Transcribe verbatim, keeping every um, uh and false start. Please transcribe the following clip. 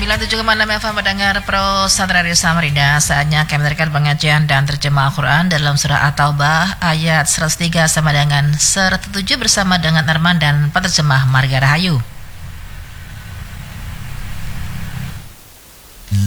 sembilan puluh tujuh koma enam F M mendengar Pro Radio Samarinda. Saatnya kami memberikan pengajian dan terjemah Al-Quran dalam surah At-Taubah ayat seratus tiga sama dengan seratus tujuh bersama dengan Arman dan penerjemah Marga Rahayu.